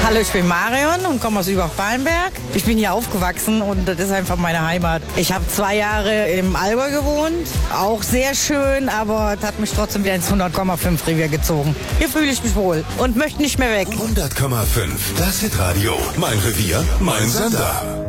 Hallo, ich bin Marion und komme aus Übach-Palenberg. Ich bin hier aufgewachsen und das ist einfach meine Heimat. Ich habe 2 Jahre im Allgäu gewohnt, auch sehr schön, aber es hat mich trotzdem wieder ins 100,5 Revier gezogen. Hier fühle ich mich wohl und möchte nicht mehr weg. 100,5, das Hitradio. Mein Revier, mein Sender.